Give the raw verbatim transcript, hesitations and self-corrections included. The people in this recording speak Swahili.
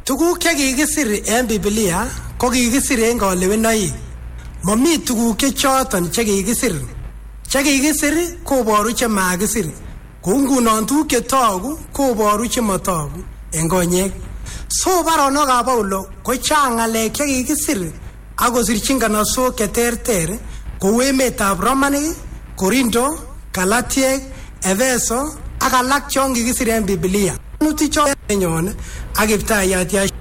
Tuguk che kikisir en Biblia ko kikisir en kalewenoik. Mami tuguk che choton che kikisir. Che kikisir koboru che makisir. Kou ngunon tuguk che togu koboru che matogu en konyek. So baronokab Paulo ko chang ngalek che kikisir ak kosirchin kanasok che terter kou emetab Romanik, Korinto, Galatiek, Efeso ak alak chon kikisir en Biblia. Nuti chon nenyon ak Kiptayat